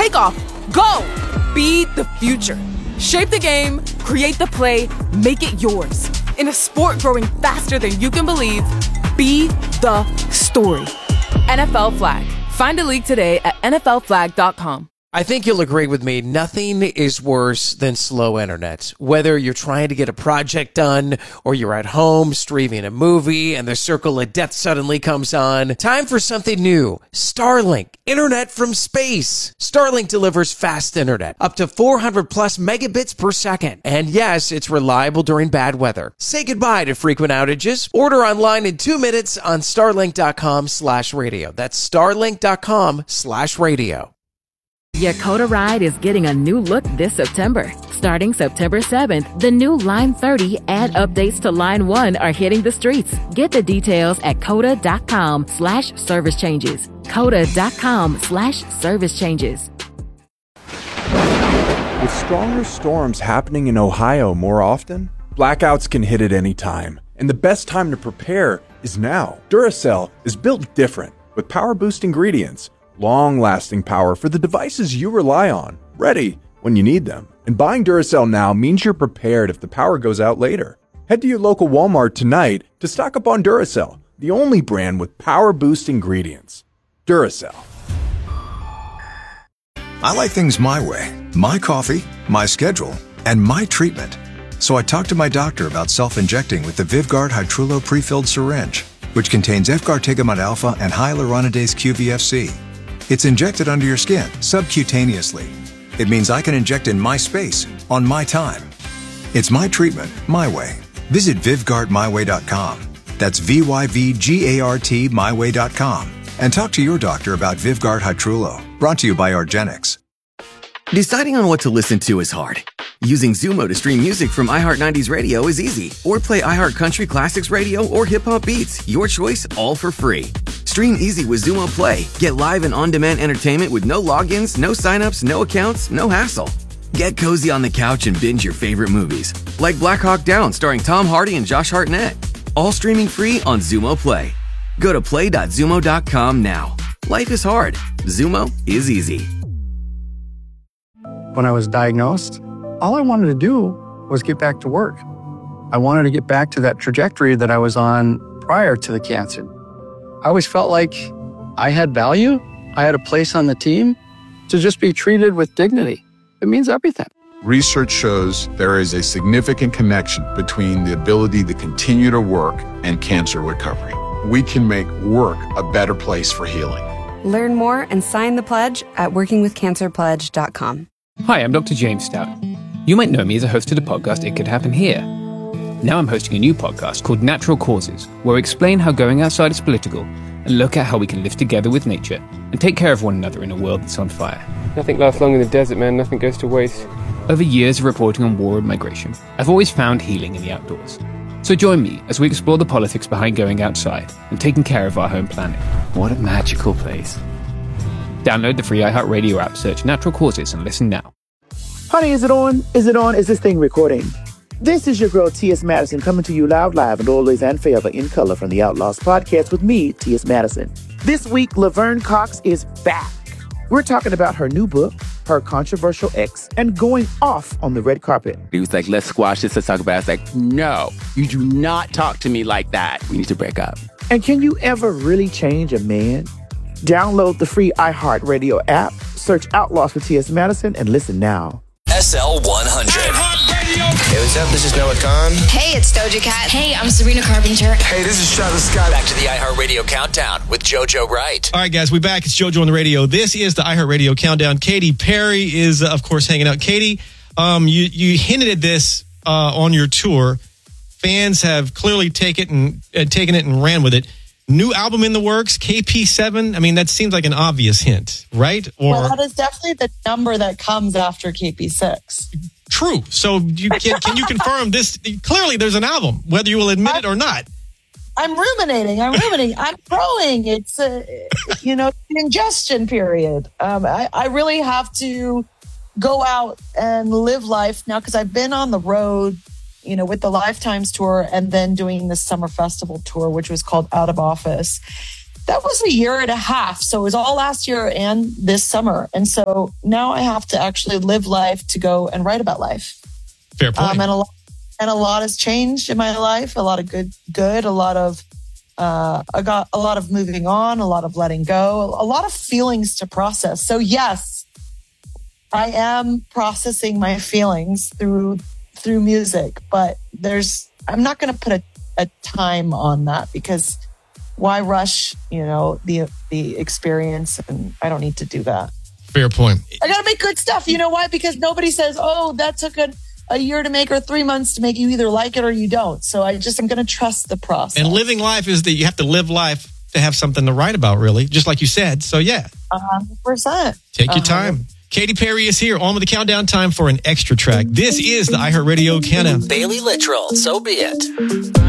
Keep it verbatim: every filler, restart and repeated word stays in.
Take off. Go. Be the future. Shape the game, create the play, make it yours. In a sport growing faster than you can believe, be the story. N F L Flag. Find a league today at N F L flag dot com. I think you'll agree with me. Nothing is worse than slow internet. Whether you're trying to get a project done or you're at home streaming a movie and the circle of death suddenly comes on. Time for something new. Starlink. Internet from space. Starlink delivers fast internet. Up to four hundred plus megabits per second. And yes, it's reliable during bad weather. Say goodbye to frequent outages. Order online in two minutes on starlink.com slash radio. That's starlink.com slash radio. Your Coda ride is getting a new look this September. Starting September seventh, the new Line thirty and updates to Line one are hitting the streets. Get the details at coda.com slash service changes. Coda.com slash service changes. With stronger storms happening in Ohio more often, blackouts can hit at any time. And the best time to prepare is now. Duracell is built different with power boost ingredients. Long-lasting power for the devices you rely on, ready when you need them. And buying Duracell now means you're prepared if the power goes out later. Head to your local Walmart tonight to stock up on Duracell, the only brand with power boost ingredients. Duracell. I like things my way. My coffee, my schedule, and my treatment. So I talked to my doctor about self-injecting with the Vyvgart Hytrulo pre-filled syringe, which contains efgartigimod alpha and hyaluronidase Q V F C. It's injected under your skin, subcutaneously. It means I can inject in my space, on my time. It's my treatment, my way. Visit Vyvgart my way dot com. That's V Y V G A R T my way dot com. And talk to your doctor about Vyvgart Hytrulo. Brought to you by argenx. Deciding on what to listen to is hard. Using Zumo to stream music from iHeart nineties Radio is easy. Or play iHeart Country Classics Radio or Hip Hop Beats. Your choice, all for free. Stream easy with Zumo Play. Get live and on-demand entertainment with no logins, no signups, no accounts, no hassle. Get cozy on the couch and binge your favorite movies. Like Black Hawk Down starring Tom Hardy and Josh Hartnett. All streaming free on Zumo Play. Go to play dot zumo dot com now. Life is hard. Zumo is easy. When I was diagnosed, all I wanted to do was get back to work. I wanted to get back to that trajectory that I was on prior to the cancer. I always felt like I had value. I had a place on the team. To just be treated with dignity, it means everything. Research shows there is a significant connection between the ability to continue to work and cancer recovery. We can make work a better place for healing. Learn more and sign the pledge at working with cancer pledge dot com. Hi, I'm Doctor James Stout. You might know me as a host of the podcast It Could Happen Here. Now I'm hosting a new podcast called Natural Causes, where we explain how going outside is political and look at how we can live together with nature and take care of one another in a world that's on fire. Nothing lasts long in the desert, man. Nothing goes to waste. Over years of reporting on war and migration, I've always found healing in the outdoors. So join me as we explore the politics behind going outside and taking care of our home planet. What a magical place. Download the free iHeartRadio app, search Natural Causes, and listen now. Honey, is it on? Is it on? Is this thing recording? This is your girl, T S. Madison, coming to you loud, live, and always and forever in color from the Outlaws podcast with me, T S. Madison. This week, Laverne Cox is back. We're talking about her new book, her controversial ex, and going off on the red carpet. He was like, let's squash this, let's talk about it. I was like, no, you do not talk to me like that. We need to break up. And can you ever really change a man? Download the free iHeartRadio app, search Outlaws for T S. Madison, and listen now. S L one hundred. Hey, what's up? This is Noah Khan. Hey, it's Doja Cat. Hey, I'm Sabrina Carpenter. Hey, this is Travis Scott. Back to the iHeartRadio Countdown with JoJo Wright. All right, guys, we're back. It's JoJo on the radio. This is the iHeartRadio Countdown. Katy Perry is, uh, of course, hanging out. Katy, um, you, you hinted at this uh, on your tour. Fans have clearly take it and, uh, taken it and ran with it. New album in the works, K P seven. I mean, that seems like an obvious hint, right? Or well, that is definitely the number that comes after K P six. True. So you can, can you confirm this? Clearly, there's an album, whether you will admit I'm, it or not. I'm ruminating. I'm ruminating. I'm growing. It's a, you know, an ingestion period. Um, I, I really have to go out and live life now because I've been on the road, you know, with the Lifetimes tour and then doing this summer festival tour, which was called Out of Office. that was a year and a half. So it was all last year and this summer. And so now I have to actually live life to go and write about life. Fair point. Um, and a lot, and a lot has changed in my life. A lot of good, good. A lot of, uh, I got a lot of moving on. A lot of letting go. A lot of feelings to process. So yes, I am processing my feelings through through music. But there's, I'm not going to put a, a time on that because why rush? You know, the the experience, and I don't need to do that. Fair point. I got to make good stuff. You know why? Because nobody says, "Oh, that took a." a year to make or three months to make. You either like it or you don't. So I just, I'm going to trust the process. And living life is that you have to live life to have something to write about, really, just like you said. So yeah. one hundred percent. Take your time. Katy Perry is here on with the countdown time for an extra track. This is the iHeartRadio Countdown. Bailey Littrell, so be it.